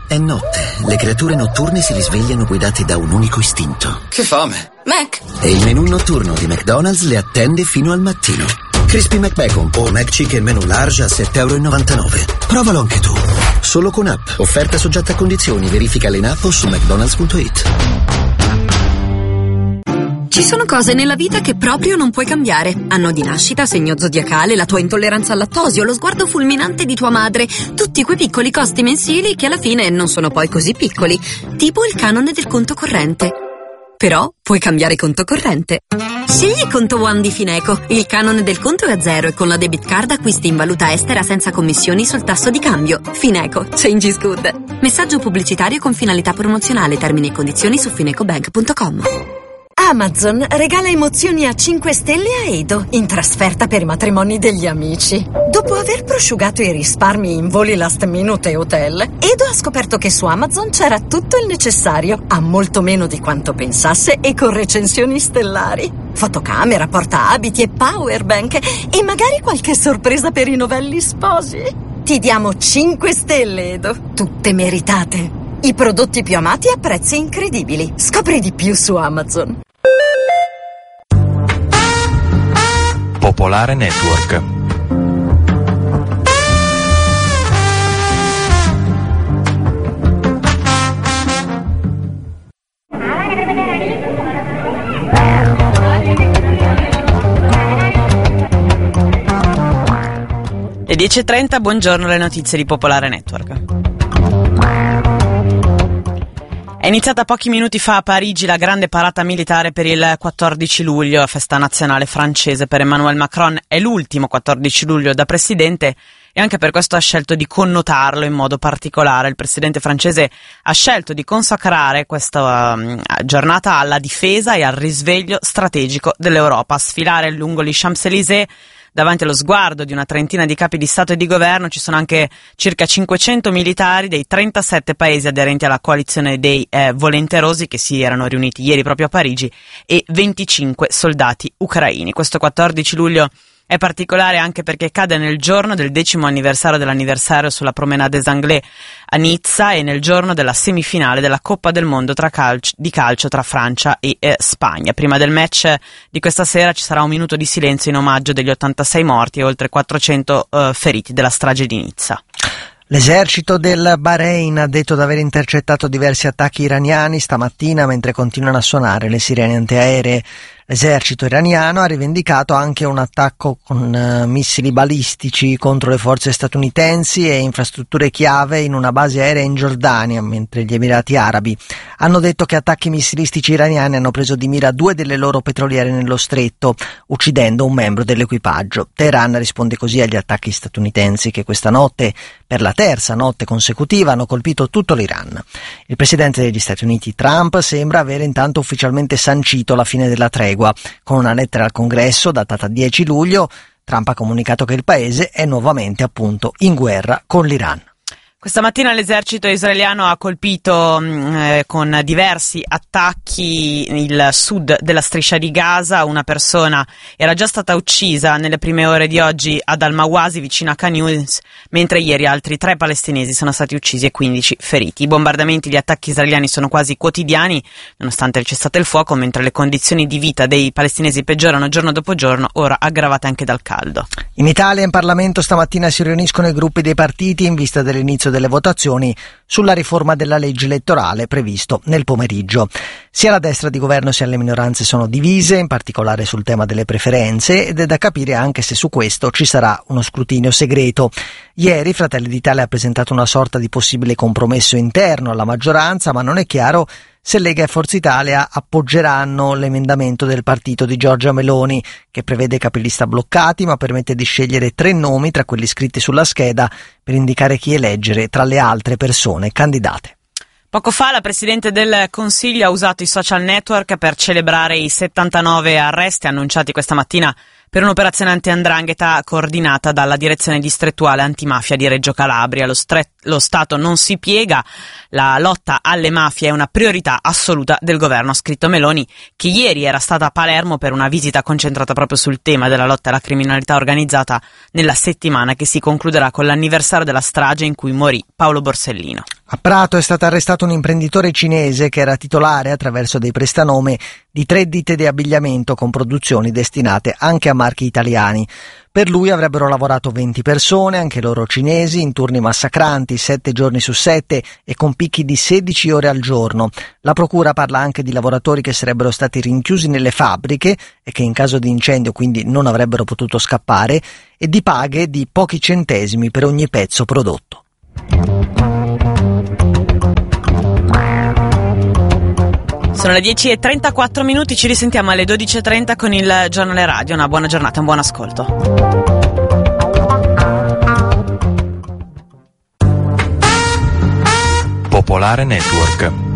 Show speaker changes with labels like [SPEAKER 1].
[SPEAKER 1] È notte. Le creature notturne si risvegliano guidate da un unico istinto.
[SPEAKER 2] Che fame!
[SPEAKER 3] Mac!
[SPEAKER 1] E il menù notturno di McDonald's le attende fino al mattino. Crispy McBacon o McChicken menù large a €7,99. Provalo anche tu. Solo con app. Offerta soggetta a condizioni. Verifica in app o su mcdonalds.it.
[SPEAKER 3] Ci sono cose nella vita che proprio non puoi cambiare. Anno di nascita, segno zodiacale, la tua intolleranza al lattosio, lo sguardo fulminante di tua madre. Tutti quei piccoli costi mensili che alla fine non sono poi così piccoli. Tipo il canone del conto corrente. Però puoi cambiare conto corrente. Scegli Conto One di Fineco. Il canone del conto è a zero e con la debit card acquisti in valuta estera senza commissioni sul tasso di cambio. Fineco. Change is good. Messaggio pubblicitario con finalità promozionale. Termini e condizioni su finecobank.com.
[SPEAKER 4] Amazon regala emozioni a 5 stelle a Edo in trasferta per i matrimoni degli amici. Dopo aver prosciugato i risparmi in voli last minute e hotel, Edo ha scoperto che su Amazon c'era tutto il necessario, a molto meno di quanto pensasse e con recensioni stellari. Fotocamera, portaabiti e powerbank e magari qualche sorpresa per i novelli sposi. Ti diamo 5 stelle, Edo, tutte meritate. I prodotti più amati a prezzi incredibili. Scopri di più su Amazon.
[SPEAKER 5] Popolare Network.
[SPEAKER 6] Le 10:30, buongiorno, le notizie di Popolare Network. È iniziata pochi minuti fa a Parigi la grande parata militare per il 14 luglio, la festa nazionale francese. Per Emmanuel Macron è l'ultimo 14 luglio da presidente e anche per questo ha scelto di connotarlo in modo particolare. Il presidente francese ha scelto di consacrare questa giornata alla difesa e al risveglio strategico dell'Europa. A sfilare lungo gli Champs-Élysées, davanti allo sguardo di una trentina di capi di Stato e di governo, ci sono anche circa 500 militari dei 37 paesi aderenti alla coalizione dei volenterosi che si erano riuniti ieri proprio a Parigi e 25 soldati ucraini. Questo 14 luglio è particolare anche perché cade nel giorno del 10° anniversario dell'anniversario sulla Promenade des Anglais a Nizza e nel giorno della semifinale della Coppa del Mondo di calcio tra Francia e Spagna. Prima del match di questa sera ci sarà un minuto di silenzio in omaggio degli 86 morti e oltre 400 feriti della strage di Nizza.
[SPEAKER 7] L'esercito del Bahrain ha detto di aver intercettato diversi attacchi iraniani stamattina mentre continuano a suonare le sirene antiaeree. L'esercito iraniano ha rivendicato anche un attacco con missili balistici contro le forze statunitensi e infrastrutture chiave in una base aerea in Giordania, mentre gli Emirati Arabi hanno detto che attacchi missilistici iraniani hanno preso di mira 2 delle loro petroliere nello stretto, uccidendo un membro dell'equipaggio. Teheran risponde così agli attacchi statunitensi che questa notte, per la terza notte consecutiva, hanno colpito tutto l'Iran. Il presidente degli Stati Uniti, Trump, sembra avere intanto ufficialmente sancito la fine della tregua. Con una lettera al Congresso datata 10 luglio, Trump ha comunicato che il paese è nuovamente appunto in guerra con l'Iran.
[SPEAKER 6] Questa mattina l'esercito israeliano ha colpito con diversi attacchi il sud della striscia di Gaza. Una persona era già stata uccisa nelle prime ore di oggi ad Al-Mawasi, vicino a Khan Younis, mentre ieri altri 3 palestinesi sono stati uccisi e 15 feriti. I bombardamenti e gli attacchi israeliani sono quasi quotidiani, nonostante il cessate il fuoco, mentre le condizioni di vita dei palestinesi peggiorano giorno dopo giorno, ora aggravate anche dal caldo.
[SPEAKER 7] In Italia, in Parlamento, stamattina si riuniscono i gruppi dei partiti in vista dell'inizio delle votazioni sulla riforma della legge elettorale previsto nel pomeriggio. Sia la destra di governo sia le minoranze sono divise, in particolare sul tema delle preferenze, ed è da capire anche se su questo ci sarà uno scrutinio segreto. Ieri Fratelli d'Italia ha presentato una sorta di possibile compromesso interno alla maggioranza, ma non è chiaro se Lega e Forza Italia appoggeranno l'emendamento del partito di Giorgia Meloni, che prevede capilista bloccati ma permette di scegliere 3 nomi tra quelli scritti sulla scheda per indicare chi eleggere tra le altre persone candidate.
[SPEAKER 6] Poco fa la Presidente del Consiglio ha usato i social network per celebrare i 79 arresti annunciati questa mattina per un'operazione anti-'ndrangheta coordinata dalla Direzione Distrettuale Antimafia di Reggio Calabria. Lo Stato non si piega, la lotta alle mafie è una priorità assoluta del governo, ha scritto Meloni, che ieri era stata a Palermo per una visita concentrata proprio sul tema della lotta alla criminalità organizzata nella settimana che si concluderà con l'anniversario della strage in cui morì Paolo Borsellino.
[SPEAKER 7] A Prato è stato arrestato un imprenditore cinese che era titolare, attraverso dei prestanome, di 3 ditte di abbigliamento con produzioni destinate anche a marchi italiani. Per lui avrebbero lavorato 20 persone, anche loro cinesi, in turni massacranti, 7 giorni su 7 e con picchi di 16 ore al giorno. La procura parla anche di lavoratori che sarebbero stati rinchiusi nelle fabbriche e che in caso di incendio quindi non avrebbero potuto scappare, e di paghe di pochi centesimi per ogni pezzo prodotto.
[SPEAKER 6] Sono le 10:34, ci risentiamo alle 12:30 con il giornale radio. Una buona giornata, un buon ascolto.
[SPEAKER 2] Popolare Network.